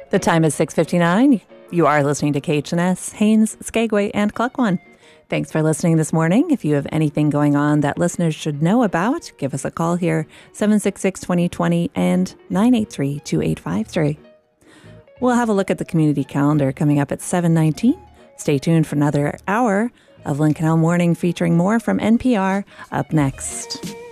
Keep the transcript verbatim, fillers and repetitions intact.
The time is six fifty-nine. You are listening to K H N S, Haines, Skagway, and Cluckwan. Thanks for listening this morning. If you have anything going on that listeners should know about, give us a call here, seven six six, two zero two zero and nine eight three, two eight five three. We'll have a look at the community calendar coming up at seven nineteen. Stay tuned for another hour of Lincoln Elm Morning featuring more from N P R up next.